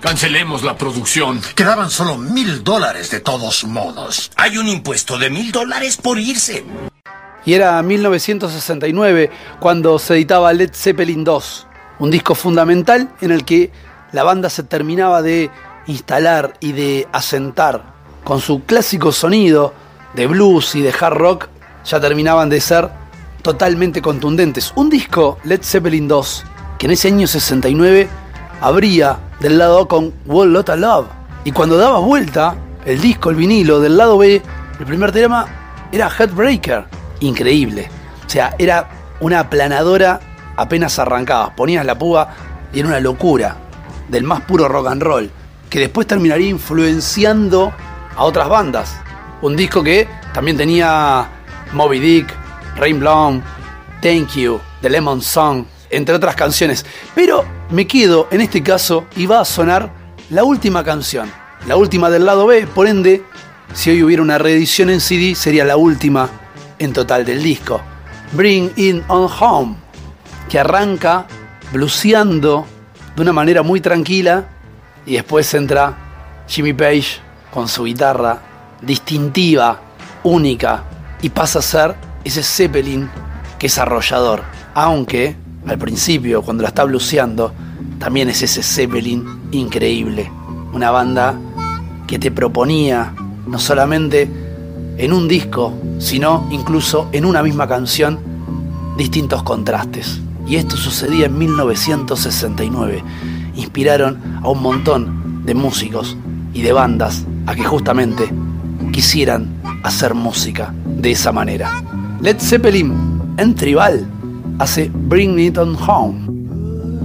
Cancelemos la producción. Quedaban solo $1000 de todos modos. Hay un impuesto de $1000 por irse. Y era 1969 cuando se editaba Led Zeppelin II, un disco fundamental en el que la banda se terminaba de instalar y de asentar. Con su clásico sonido de blues y de hard rock, ya terminaban de ser totalmente contundentes. Un disco, Led Zeppelin II, que en ese año 69 abría del lado A con Whole Lotta Love. Y cuando daba vuelta el disco, el vinilo, del lado B, el primer tema era Heartbreaker. Increíble. O sea, era una aplanadora apenas arrancabas. Ponías la púa y era una locura del más puro rock and roll, que después terminaría influenciando a otras bandas. Un disco que también tenía Moby Dick, Rain Blown, Thank You, The Lemon Song, entre otras canciones. Pero me quedo en este caso y va a sonar la última canción, la última del lado B. Por ende, si hoy hubiera una reedición en CD, sería la última en total del disco. Bring It On Home, que arranca bluseando de una manera muy tranquila y después entra Jimmy Page con su guitarra distintiva, única, y pasa a ser ese Zeppelin que es arrollador. Aunque al principio, cuando la está bluseando, también es ese Zeppelin increíble. Una banda que te proponía no solamente en un disco, sino incluso en una misma canción, distintos contrastes. Y esto sucedía en 1969. Inspiraron a un montón de músicos y de bandas a que justamente quisieran hacer música de esa manera. Led Zeppelin en Tribal hace Bring It On Home.